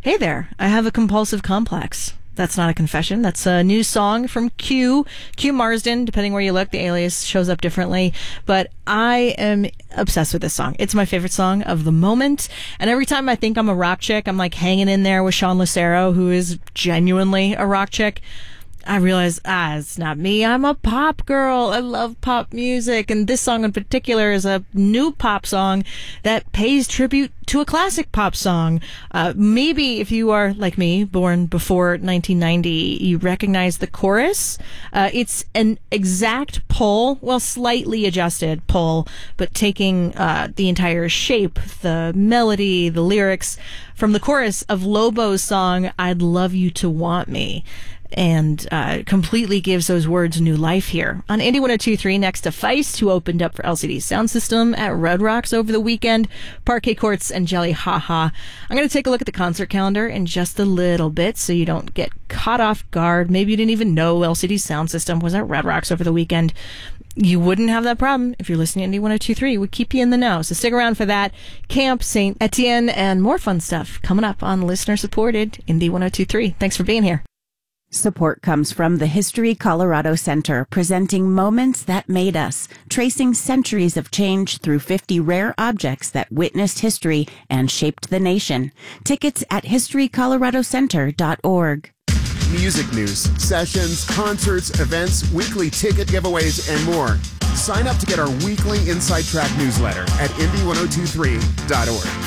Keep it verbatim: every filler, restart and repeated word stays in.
Hey there, I have a compulsive complex. That's not a confession. That's a new song from Q, Q Marsden. Depending where you look, the alias shows up differently. But I am obsessed with this song. It's my favorite song of the moment. And every time I think I'm a rock chick, I'm like hanging in there with Sean Lucero, who is genuinely a rock chick. I realize, ah, it's not me. I'm a pop girl. I love pop music. And this song in particular is a new pop song that pays tribute to a classic pop song. Uh, maybe if you are, like me, born before nineteen ninety, you recognize the chorus. Uh, it's an exact pull, well, slightly adjusted pull, but taking uh, the entire shape, the melody, the lyrics from the chorus of Lobo's song, I'd Love You to Want Me. And uh, completely gives those words new life here. On Indie one oh two point three, next to Feist, who opened up for L C D Sound System at Red Rocks over the weekend, Parquet Courts, and Jelly Haha. I'm going to take a look at the concert calendar in just a little bit so you don't get caught off guard. Maybe you didn't even know L C D Sound System was at Red Rocks over the weekend. You wouldn't have that problem if you're listening to Indie one oh two point three. We keep you in the know. So stick around for that. Camp, Saint Etienne, and more fun stuff coming up on listener-supported Indie one oh two point three. Thanks for being here. Support comes from the History Colorado Center, presenting Moments That Made Us, tracing centuries of change through fifty rare objects that witnessed history and shaped the nation. Tickets at history colorado center dot org. Music news, sessions, concerts, events, weekly ticket giveaways, and more. Sign up to get our weekly Inside Track newsletter at indie one oh two three dot org.